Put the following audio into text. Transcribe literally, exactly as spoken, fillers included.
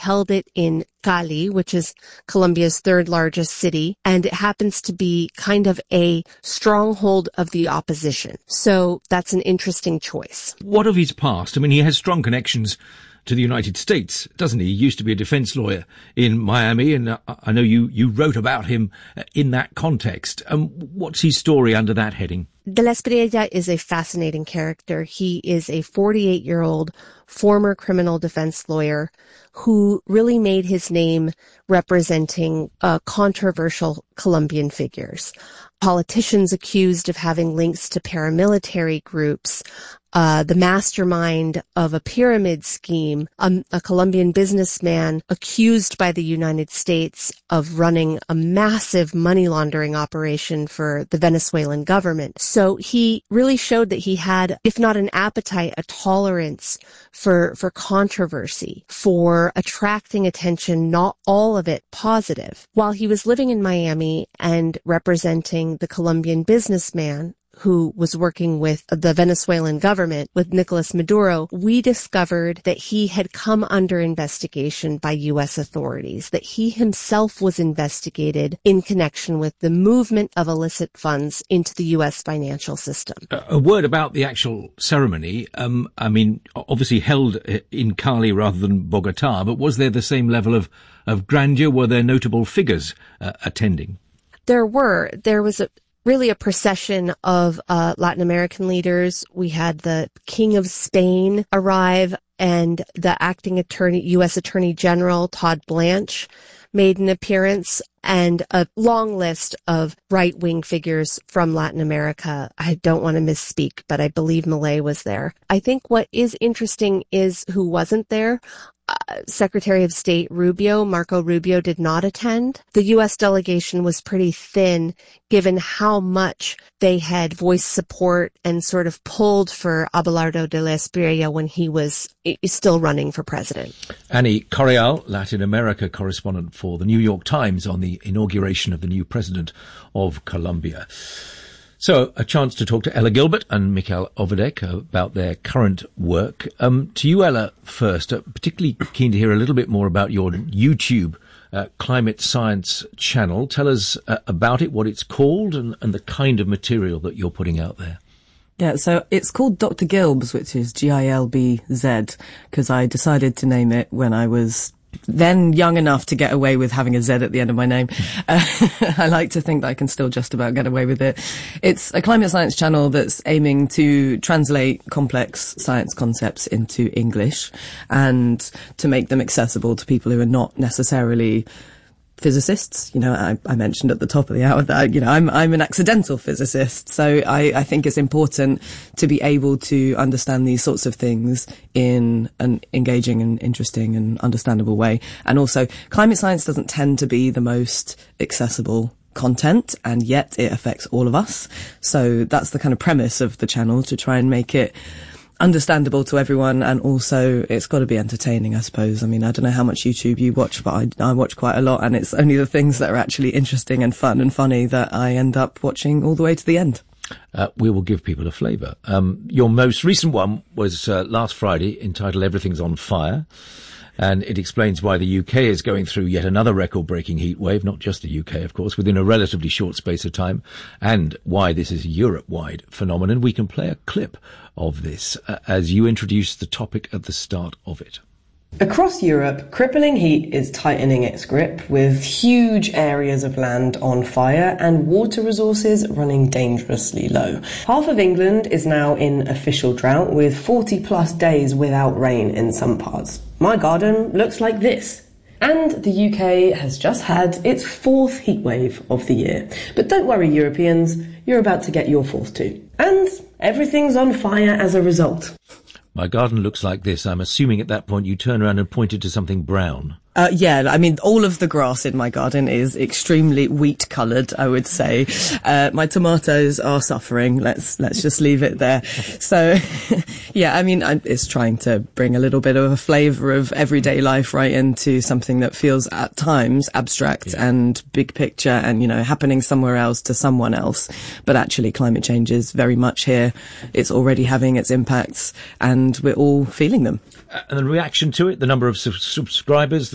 held it in Cali, which is Colombia's third largest city, and it happens to be kind of a stronghold of the opposition. So that's an interesting choice. What of his past? I mean, he has strong connections to the United States, doesn't he? He used to be a defense lawyer in Miami, and uh, I know you, you wrote about him in that context. Um, what's his story under that heading? De la Espriella is a fascinating character. He is a forty-eight-year-old former criminal defense lawyer who really made his name representing uh, controversial Colombian figures. Politicians accused of having links to paramilitary groups, uh, the mastermind of a pyramid scheme, um, a Colombian businessman accused by the United States of running a massive money laundering operation for the Venezuelan government. So he really showed that he had, if not an appetite, a tolerance for, for controversy, for attracting attention, not all of it positive. While he was living in Miami and representing the Colombian businessman who was working with the Venezuelan government, with Nicolas Maduro, we discovered that he had come under investigation by U S authorities, that he himself was investigated in connection with the movement of illicit funds into the U S financial system. A word about the actual ceremony. Um, I mean, obviously held in Cali rather than Bogota, but was there the same level of, of grandeur? Were there notable figures uh, attending? There were. There was a really a procession of uh, Latin American leaders. We had the King of Spain arrive, and the acting attorney, U S Attorney General Todd Blanche made an appearance, and a long list of right-wing figures from Latin America. I don't want to misspeak, but I believe Milei was there. I think what is interesting is who wasn't there. Uh, Secretary of State Rubio, Marco Rubio, did not attend. The U S delegation was pretty thin, given how much they had voiced support and sort of pulled for Abelardo de la Espriella when he was still running for president. Annie Correal, Latin America correspondent for the New York Times, on the inauguration of the new president of Colombia. So, a chance to talk to Ella Gilbert and Mikael Overdek about their current work. Um, to you, Ella, first, uh, particularly keen to hear a little bit more about your YouTube uh, climate science channel. Tell us uh, about it, what it's called, and, and the kind of material that you're putting out there. Yeah, so it's called Doctor Gilbs, which is G I L B Z, because I decided to name it when I was then young enough to get away with having a Z at the end of my name. Uh, I like to think that I can still just about get away with it. It's a climate science channel that's aiming to translate complex science concepts into English and to make them accessible to people who are not necessarily physicists. You know, I, I mentioned at the top of the hour that, I, you know, I'm, I'm an accidental physicist. So I, I think it's important to be able to understand these sorts of things in an engaging and interesting and understandable way. And also, climate science doesn't tend to be the most accessible content, and yet it affects all of us. So that's the kind of premise of the channel, to try and make it understandable to everyone, and also it's got to be entertaining, I suppose. I mean, I don't know how much YouTube you watch, but I, I watch quite a lot, and it's only the things that are actually interesting and fun and funny that I end up watching all the way to the end. Uh, we will give people a flavour. Um, your most recent one was uh, last Friday, entitled Everything's on Fire, and it explains why the U K is going through yet another record-breaking heat wave, not just the U K, of course, within a relatively short space of time, and why this is a Europe-wide phenomenon. We can play a clip of this uh, as you introduce the topic at the start of it. Across Europe, crippling heat is tightening its grip, with huge areas of land on fire and water resources running dangerously low. Half of England is now in official drought, with forty plus days without rain in some parts. My garden looks like this. And the U K has just had its fourth heatwave of the year. But don't worry, Europeans, you're about to get your fourth too. And everything's on fire as a result. My garden looks like this. I'm assuming at that point you turn around and pointed to something brown. Uh, yeah, I mean, all of the grass in my garden is extremely wheat-coloured, I would say. Uh, my tomatoes are suffering. Let's let's just leave it there. So, yeah, I mean, I, it's trying to bring a little bit of a flavour of everyday life right into something that feels at times abstract yeah. and big picture and, you know, happening somewhere else to someone else. But actually, climate change is very much here. It's already having its impacts, and we're all feeling them. And the reaction to it, the number of su- subscribers,